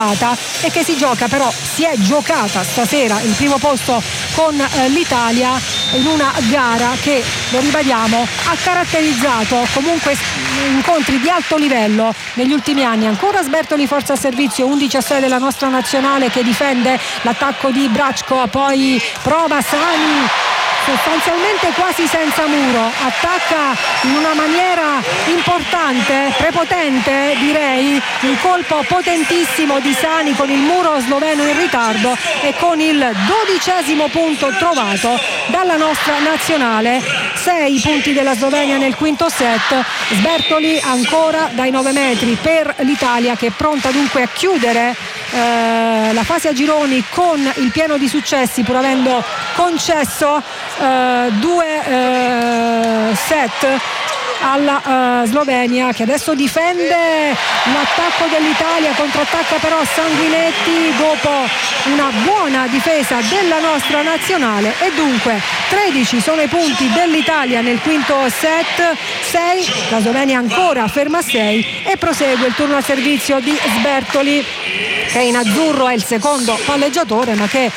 e che si è giocata stasera il primo posto con l'Italia in una gara che, lo ribadiamo, ha caratterizzato comunque incontri di alto livello negli ultimi anni. Ancora Sbertoli, forza servizio 11-6 della nostra nazionale, che difende l'attacco di Bracco, poi prova Sani sostanzialmente quasi senza muro, attacca in una maniera importante, prepotente direi, un colpo potentissimo di Sani con il muro sloveno in ritardo e con il 12° punto trovato dalla nostra nazionale. 6 punti della Slovenia nel quinto set. Sbertoli ancora dai 9 metri per l'Italia, che è pronta dunque a chiudere la fase a gironi con il pieno di successi, pur avendo concesso 2 set alla Slovenia, che adesso difende l'attacco dell'Italia, contrattacca però Sanguinetti dopo una buona difesa della nostra nazionale, e dunque 13 sono i punti dell'Italia nel quinto set, 6 la Slovenia ancora ferma a 6, e prosegue il turno a servizio di Sbertoli, che in azzurro è il secondo palleggiatore, ma che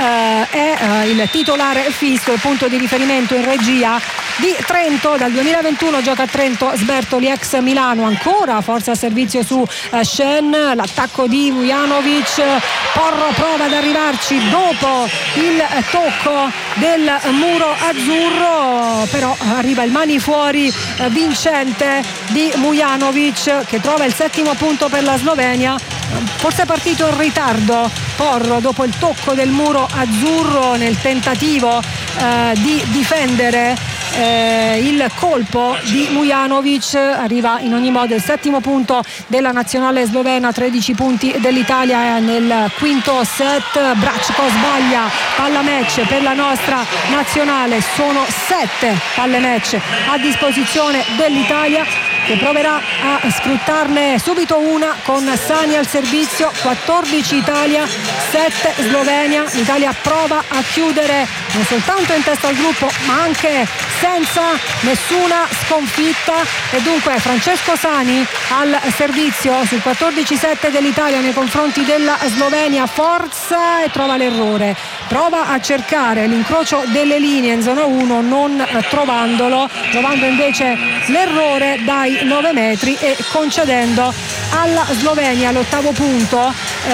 è il titolare fisso e punto di riferimento in regia di Trento. Dal 2021 gioca a Trento Sbertoli, ex Milano. Ancora forza a servizio su Shen, l'attacco di Vujanovic, Porro prova ad arrivarci dopo il tocco del muro azzurro, però arriva il mani fuori vincente di Vujanovic, che trova il 7° punto per la Slovenia. Forse è partito in ritardo Porro dopo il tocco del muro azzurro nel tentativo di difendere il colpo di Vujanovic. Arriva in ogni modo il 7° punto della nazionale slovena, 13 punti dell'Italia nel quinto set. Bracco sbaglia, palla match per la nostra nazionale. Sono 7 palle match a disposizione dell'Italia, che proverà a sfruttarne subito una con Sani al servizio. 14 Italia, 7 Slovenia. L'Italia prova a chiudere non soltanto in testa al gruppo, ma anche senza nessuna sconfitta, e dunque Francesco Sani al servizio sul 14-7 dell'Italia nei confronti della Slovenia. Forza, e trova l'errore, prova a cercare l'incrocio delle linee in zona 1, non trovandolo, trovando invece l'errore dai 9 metri e concedendo alla Slovenia l'8° punto.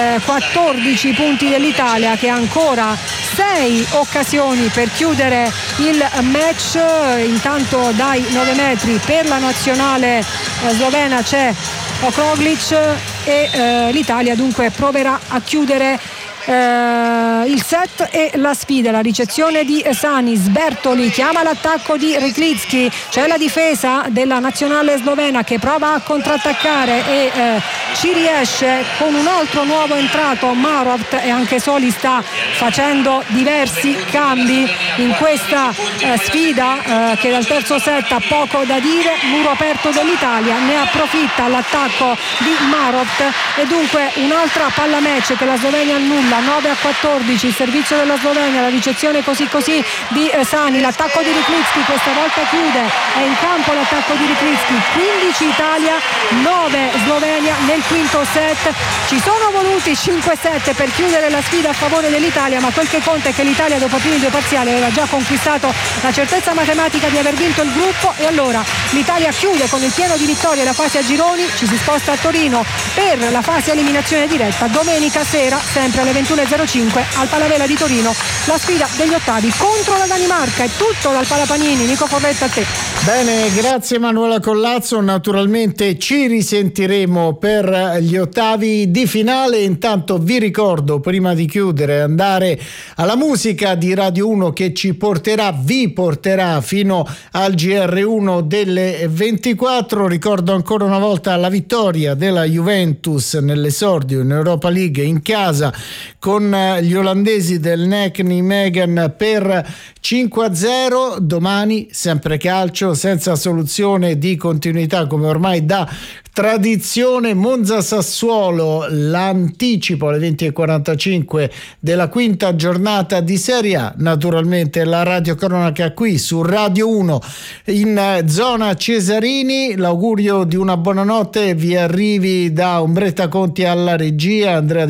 14 punti dell'Italia, che ha ancora 6 occasioni per chiudere il match. Intanto dai 9 metri per la nazionale slovena c'è Okroglic, e l'Italia dunque proverà a chiudere il set e la sfida. La ricezione di Sani, Sbertoli chiama l'attacco di Riklitsky, c'è la difesa della nazionale slovena che prova a contrattaccare e ci riesce con un altro nuovo entrato, Marovt, e anche Soli sta facendo diversi cambi in questa sfida che dal terzo set ha poco da dire. Muro aperto dell'Italia, ne approfitta l'attacco di Marovt, e dunque un'altra palla match che la Slovenia annulla. 9-14 il servizio della Slovenia, la ricezione così di Sani, l'attacco di Riklitsky questa volta chiude, è in campo l'attacco di Riklitsky. 15 Italia, 9 Slovenia nel quinto set. Ci sono voluti 5 set per chiudere la sfida a favore dell'Italia, ma quel che conta è che l'Italia dopo i primi 2 parziali aveva già conquistato la certezza matematica di aver vinto il gruppo, e allora l'Italia chiude con il pieno di vittorie la fase a gironi. Ci si sposta a Torino per la fase a eliminazione diretta domenica sera, sempre alle 21.05 al Palavela di Torino, la sfida degli ottavi contro la Danimarca. È tutto dal Palapanini. Nico Forletta, a te. Bene, grazie Manuela Collazzo. Naturalmente ci risentiremo per gli ottavi di finale. Intanto vi ricordo, prima di chiudere, andare alla musica di Radio 1 che vi porterà fino al GR1 delle 24. Ricordo ancora una volta la vittoria della Juventus nell'esordio in Europa League in casa con gli olandesi del NEC Nijmegen per 5-0. Domani sempre calcio, senza soluzione di continuità come ormai da tradizione. Monza-Sassuolo, l'anticipo alle 20.45 della quinta giornata di Serie A. Naturalmente la radiocronaca qui su Radio 1 in zona Cesarini. L'augurio di una buonanotte vi arrivi da Umberetta Conti alla regia, Andrea